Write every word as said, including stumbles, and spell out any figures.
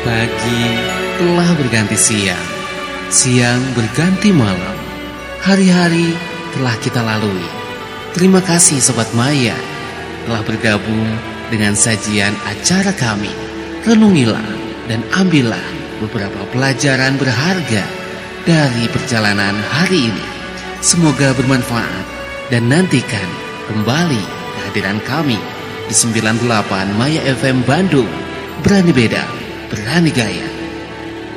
Pagi telah berganti siang, siang berganti malam. Hari-hari telah kita lalui. Terima kasih Sobat Maya telah bergabung dengan sajian acara kami. Renungilah dan ambillah beberapa pelajaran berharga dari perjalanan hari ini. Semoga bermanfaat dan nantikan kembali kehadiran kami di sembilan puluh delapan Maya F M Bandung. Berani beda, berani gaya.